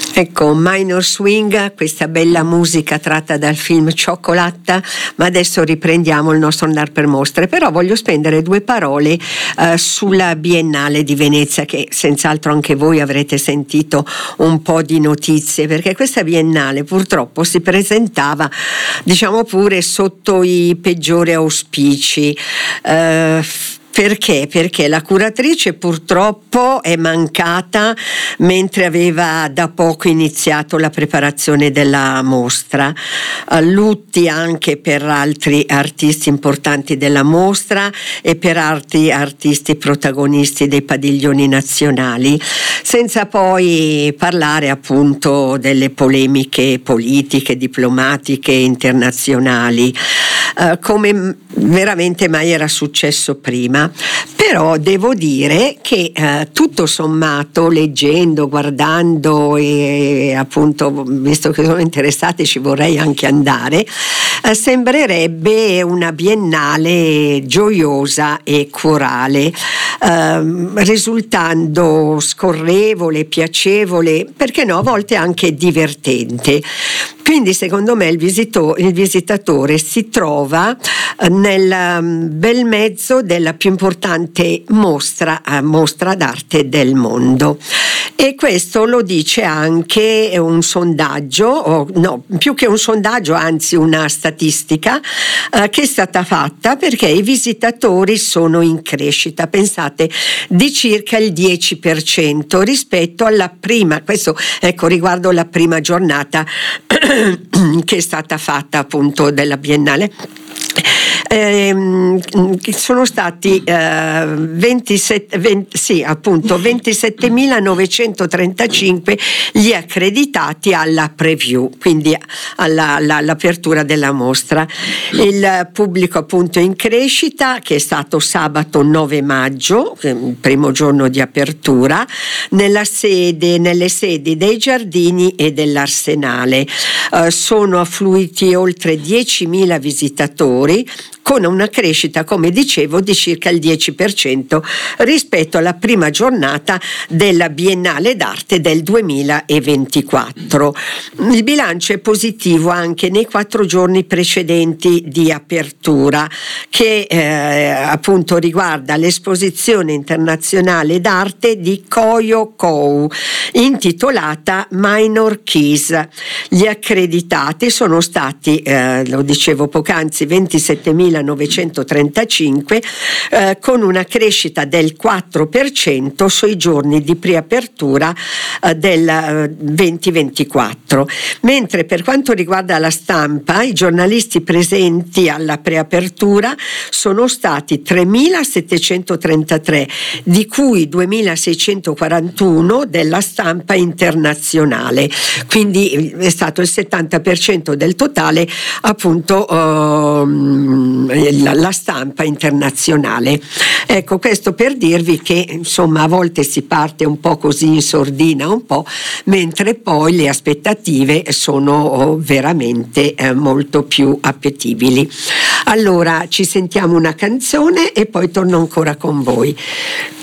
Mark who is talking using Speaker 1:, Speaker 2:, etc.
Speaker 1: Ecco, Minor Swing, questa bella musica tratta dal film Cioccolata, ma adesso riprendiamo il nostro andar per mostre. Però voglio spendere due parole sulla Biennale di Venezia, che senz'altro anche voi avrete sentito un po' di notizie, perché questa Biennale purtroppo si presentava, diciamo pure, sotto i peggiori auspici. Perché? Perché la curatrice purtroppo è mancata mentre aveva da poco iniziato la preparazione della mostra. Lutti anche per altri artisti importanti della mostra e per altri artisti protagonisti dei padiglioni nazionali, senza poi parlare appunto delle polemiche politiche, diplomatiche internazionali, come veramente mai era successo prima. Però devo dire che tutto sommato, leggendo, guardando e appunto, visto che sono interessati, ci vorrei anche andare, sembrerebbe una biennale gioiosa e corale, risultando scorrevole, piacevole, perché no, a volte anche divertente. Quindi secondo me il visitatore si trova nel bel mezzo della più importante mostra d'arte del mondo. E questo lo dice anche un sondaggio, no, più che un sondaggio, anzi una statistica che è stata fatta, perché i visitatori sono in crescita, pensate, di circa il 10% rispetto alla prima, questo ecco riguardo la prima giornata che è stata fatta appunto della Biennale. Sono stati 27.935 gli accreditati alla preview, quindi all'apertura della mostra. Il pubblico appunto in crescita, che è stato sabato 9 maggio, il primo giorno di apertura, nelle sedi dei Giardini e dell'Arsenale. Sono affluiti oltre 10.000 visitatori, con una crescita, come dicevo, di circa il 10% rispetto alla prima giornata della Biennale d'Arte del 2024. Il bilancio è positivo anche nei 4 giorni precedenti di apertura, che appunto riguarda l'esposizione internazionale d'arte di Koyo Kou, intitolata Minor Keys. Gli accreditati sono stati, lo dicevo poc'anzi, 27.935, con una crescita del 4% sui giorni di preapertura del 2024. Mentre per quanto riguarda la stampa, i giornalisti presenti alla preapertura sono stati 3.733, di cui 2.641 della stampa internazionale, quindi è stato il 70% del totale, appunto la stampa internazionale. Ecco, questo per dirvi che insomma a volte si parte un po' così in sordina, un po', mentre poi le aspettative sono veramente molto più appetibili. Allora ci sentiamo una canzone e poi torno ancora con voi.